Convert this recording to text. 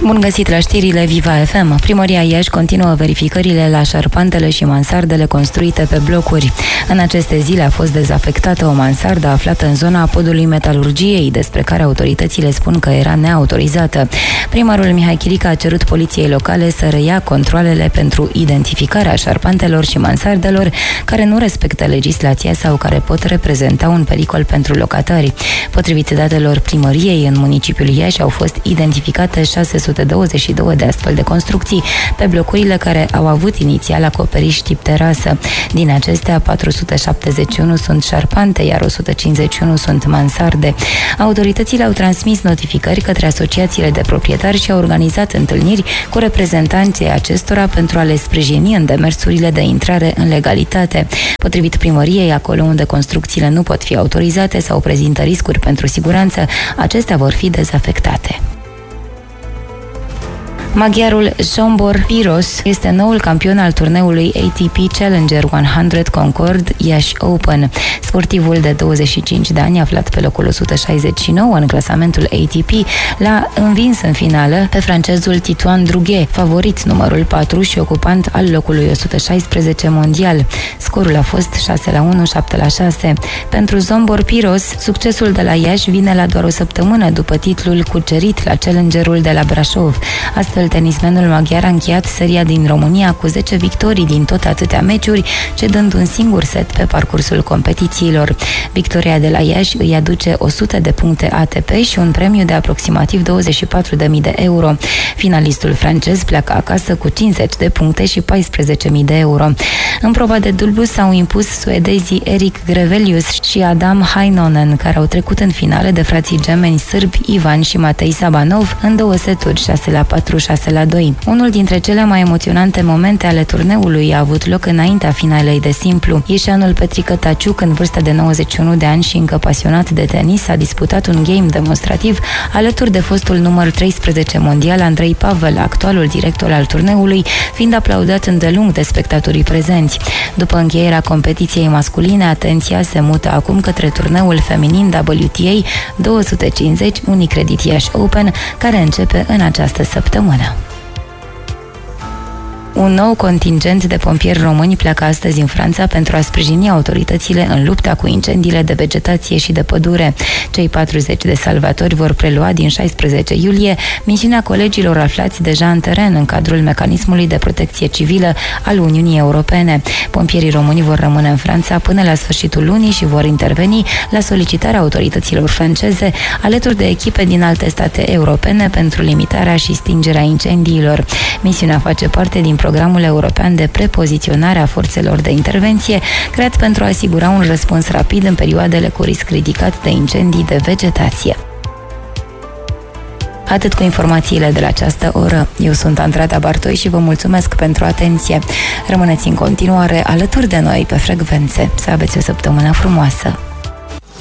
Bun găsit la știrile Viva FM. Primăria Iași continuă verificările la șarpantele și mansardele construite pe blocuri. În aceste zile a fost dezafectată o mansardă aflată în zona podului metalurgiei, despre care autoritățile spun că era neautorizată. Primarul Mihai Chirica a cerut poliției locale să reia controalele pentru identificarea șarpantelor și mansardelor care nu respectă legislația sau care pot reprezenta un pericol pentru locatari. Potrivit datelor primăriei, în municipiul Iași au fost identificate 622 de astfel de construcții pe blocurile care au avut inițial acoperiș tip terasă. Din acestea, 471 sunt șarpante, iar 151 sunt mansarde. Autoritățile au transmis notificări către asociațiile de proprietari și au organizat întâlniri cu reprezentanții acestora pentru a le sprijini în demersurile de intrare în legalitate. Potrivit primăriei, acolo unde construcțiile nu pot fi autorizate sau prezintă riscuri pentru siguranță, acestea vor fi dezafectate. Maghiarul Zsombor Piros este noul campion al turneului ATP Challenger 100 Concord Iași Open. Sportivul de 25 de ani, aflat pe locul 169 în clasamentul ATP, l-a învins în finală pe francezul Titouan Drughet, favorit numărul 4 și ocupant al locului 116 mondial. Scorul a fost 6-1, 7-6. Pentru Zsombor Piros, succesul de la Iași vine la doar o săptămână după titlul cucerit la Challengerul de la Brașov. Astfel, tenismenul maghiar a încheiat seria din România cu 10 victorii din tot atâtea meciuri, cedând un singur set pe parcursul competițiilor. Victoria de la Iași îi aduce 100 de puncte ATP și un premiu de aproximativ 24.000 de euro. Finalistul francez pleacă acasă cu 50 de puncte și 14.000 de euro. În proba de dublu s-au impus suedezii Erik Grevelius și Adam Heinonen, care au trecut în finale de frații gemeni sârbi Ivan și Matei Sabanov în 2 seturi, 6-4, 6-2. Unul dintre cele mai emoționante momente ale turneului a avut loc înaintea finalei de simplu. Ieșeanul Petrică Taciuc, în vârstă de 91 de ani și încă pasionat de tenis, a disputat un game demonstrativ alături de fostul număr 13 mondial Andrei Pavel, actualul director al turneului, fiind aplaudat îndelung de spectatorii prezenți. După încheierea competiției masculine, atenția se mută acum către turneul feminin WTA 250 Unicredit Iași Open, care începe în această săptămână. Un nou contingent de pompieri români pleacă astăzi în Franța pentru a sprijini autoritățile în lupta cu incendiile de vegetație și de pădure. Cei 40 de salvatori vor prelua din 16 iulie misiunea colegilor aflați deja în teren în cadrul mecanismului de protecție civilă al Uniunii Europene. Pompierii români vor rămâne în Franța până la sfârșitul lunii și vor interveni la solicitarea autorităților franceze alături de echipe din alte state europene pentru limitarea și stingerea incendiilor. Misiunea face parte din Programul European de Prepoziționare a Forțelor de Intervenție, creat pentru a asigura un răspuns rapid în perioadele cu risc ridicat de incendii de vegetație. Atât cu informațiile de la această oră. Eu sunt Andrada Bartoi și vă mulțumesc pentru atenție. Rămâneți în continuare alături de noi pe frecvențe. Să aveți o săptămână frumoasă!